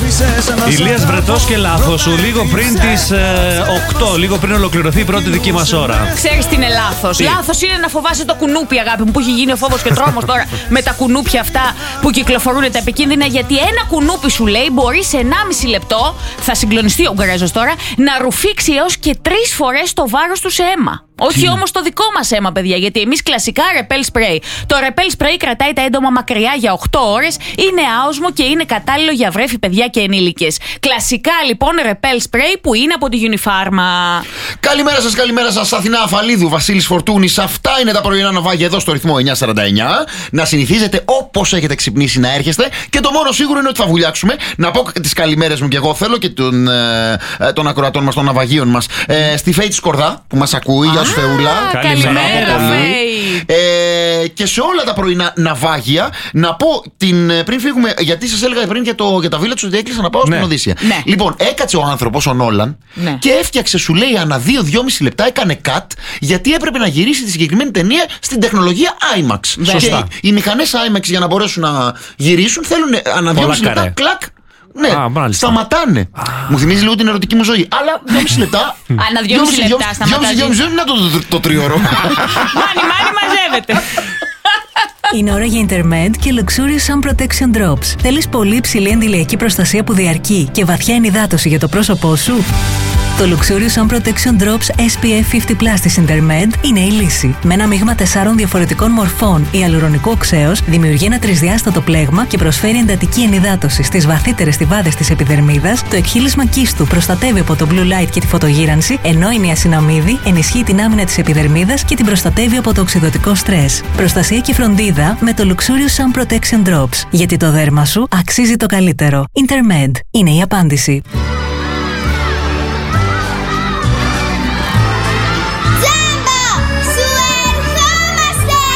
Ηλίας Βρετός και λάθος σου. Λίγο πριν τις 8, λίγο πριν ολοκληρωθεί η πρώτη δική μας ώρα. Ξέρεις τι είναι λάθος? Λάθος είναι να φοβάσαι το κουνούπι, αγάπη μου, που έχει γίνει ο φόβος και τρόμος τώρα με τα κουνούπια αυτά που κυκλοφορούν τα επικίνδυνα. Γιατί ένα κουνούπι, σου λέει, μπορεί σε 1,5 λεπτό, θα συγκλονιστεί ο Γκρέζος τώρα, να ρουφήξει έως και 3 φορές το βάρος του σε αίμα. Όχι όμως το δικό μας αίμα, παιδιά, γιατί εμείς κλασικά ρεπέλ σπρέι. Το ρεπέλ σπρέι κρατάει τα έντομα μακριά για 8 ώρες, είναι άοσμο και είναι κατάλληλο για βρέφη, παιδιά και ενήλικες. Κλασικά λοιπόν ρεπέλ σπρέι που είναι από τη Unifarma. Καλημέρα σας, Αθηνά Αφαλίδου, Βασίλης Φορτούνης. Αυτά είναι τα πρωινά ναυάγια εδώ στο ρυθμό 949. Να συνηθίζετε όπως έχετε ξυπνήσει να έρχεστε. Και το μόνο σίγουρο είναι ότι θα βουλιάξουμε. Να πω τις καλημέρες μου και εγώ θέλω και των ακροατών μας, των ναυαγίων μας. Στη Φέη της Κορδά που μας ακούει. Γεια σου Θεούλα. Καλημέρα, Φέη. Και σε όλα τα πρωινά ναυάγια να πω πριν φύγουμε, γιατί σας έλεγα πριν για τα βίλα τους ότι έκλεισα να πάω στην Οδύσσια. Ναι. Λοιπόν, έκατσε ο άνθρωπος, ο Νόλαν, και έφτιαξε, σου λέει, ανά 2-2,5 λεπτά έκανε cut, γιατί έπρεπε να γυρίσει τη συγκεκριμένη ταινία στην τεχνολογία IMAX. Σωστά. Και οι μηχανές IMAX για να μπορέσουν να γυρίσουν θέλουν ανά 2,5 λεπτά κλακ. Ναι, σταματάνε. Μου θυμίζει λίγο την ερωτική μου ζωή. Αλλά 2,5 λεπτά. Ανά 2,5 λεπτά σταματάνε. 2,5 λεπτά, να το 3ωρο. Μάνι, μαζεύεται. Είναι ώρα για Intermed και Luxurious Sun Protection Drops. Θέλεις πολύ υψηλή αντιλιακή προστασία που διαρκεί και βαθιά ενυδάτωση για το πρόσωπό σου? Το Luxurious Sun Protection Drops SPF 50+ της Intermed είναι η λύση. Με ένα μείγμα 4 διαφορετικών μορφών ιαλουρονικού οξέως δημιουργεί ένα τρισδιάστατο πλέγμα και προσφέρει εντατική ενυδάτωση στις βαθύτερες στιβάδες της επιδερμίδας. Το εκχύλισμα κύστου προστατεύει από το blue light και τη φωτογύρανση, ενώ η νιασιναμίδη ενισχύει την άμυνα της επιδερμίδας και την προστατεύει από το οξυδωτικό στρες. Προστασία και φροντίδα με το Luxurious Sun Protection Drops. Γιατί το δέρμα σου αξίζει το καλύτερο. Intermed είναι η απάντηση.